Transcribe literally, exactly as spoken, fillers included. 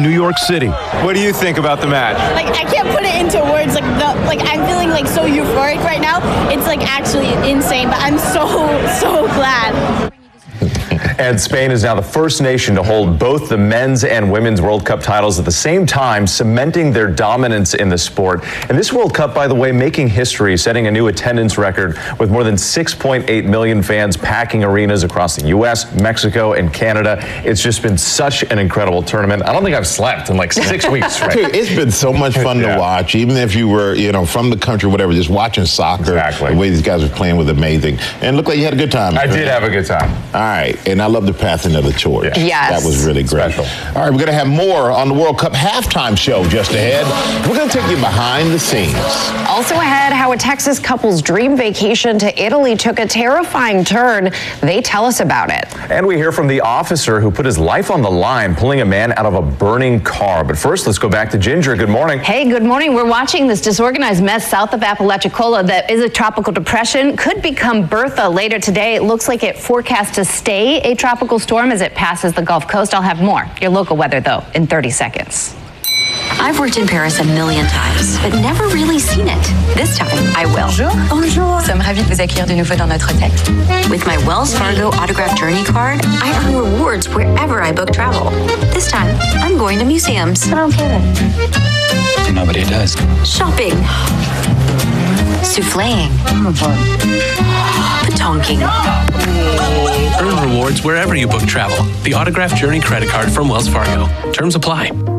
New York City. What do you think about the match? Like, I can't put it into words. Like, the, like I'm feeling like so euphoric right now. It's like actually insane, but I'm so, so glad. And Spain is now the first nation to hold both the men's and women's World Cup titles at the same time, cementing their dominance in the sport. And this World Cup, by the way, making history, setting a new attendance record with more than six point eight million fans packing arenas across the U S, Mexico, and Canada. It's just been such an incredible tournament. I don't think I've slept in like six weeks. Right? Dude, it's been so much fun yeah. to watch, even if you were, you know, from the country, whatever, just watching soccer. Exactly. The way these guys were playing was amazing. And it looked like you had a good time. I did have a good time. All right. And I love the passing of the torch. Yeah. Yes. That was really great. Special. All right, we're going to have more on the World Cup halftime show just ahead. We're going to take you behind the scenes. Also ahead, how a Texas couple's dream vacation to Italy took a terrifying turn. They tell us about it. And we hear from the officer who put his life on the line pulling a man out of a burning car. But first, let's go back to Ginger. Good morning. Hey, good morning. We're watching this disorganized mess south of Apalachicola that is a tropical depression. Could become Bertha later today. It looks like it forecast to stay a tropical storm as it passes the Gulf Coast. I'll have more. Your local weather, though, in thirty seconds. I've worked in Paris a million times, but never really seen it. This time, I will. Bonjour. Bonjour. Nous sommes ravis de vous accueillir de nouveau dans notre hôtel. With my Wells Fargo Autograph Journey card, I earn rewards wherever I book travel. This time, I'm going to museums. I don't get it. Nobody does. Shopping. Souffleing. Petonking. Earn rewards wherever you book travel. The Autograph Journey credit card from Wells Fargo. Terms apply.